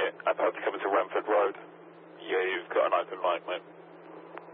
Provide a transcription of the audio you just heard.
mate. About to come to Renford Road. Yeah, you've got an open mic, mate.